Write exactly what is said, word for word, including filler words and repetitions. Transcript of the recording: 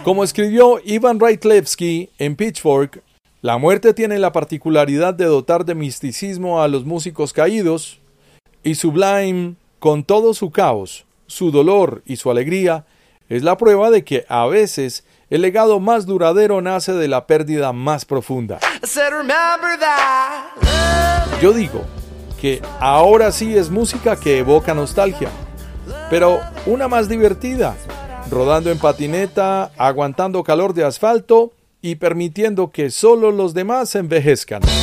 Como escribió Ivan Raitlevsky en Pitchfork, la muerte tiene la particularidad de dotar de misticismo a los músicos caídos, y Sublime, con todo su caos, su dolor y su alegría, es la prueba de que a veces el legado más duradero nace de la pérdida más profunda. Yo digo que ahora sí es música que evoca nostalgia, pero una más divertida, rodando en patineta, aguantando calor de asfalto y permitiendo que solo los demás envejezcan.